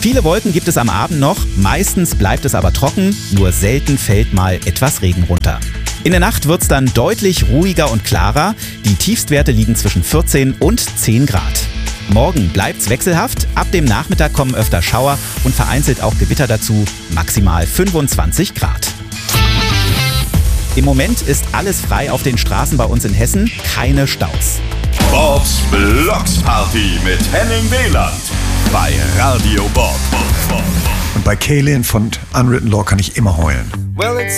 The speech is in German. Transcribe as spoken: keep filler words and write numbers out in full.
Viele Wolken gibt es am Abend noch, meistens bleibt es aber trocken, nur selten fällt mal etwas Regen runter. In der Nacht wird es dann deutlich ruhiger und klarer. Die Tiefstwerte liegen zwischen vierzehn und zehn Grad. Morgen bleibt's wechselhaft, ab dem Nachmittag kommen öfter Schauer und vereinzelt auch Gewitter dazu, maximal fünfundzwanzig Grad. Im Moment ist alles frei auf den Straßen bei uns in Hessen, keine Staus. Bobs Blocksparty mit Henning Wieland bei Radio Bob. Und bei Kaylin von Unwritten Law kann ich immer heulen. Well, it's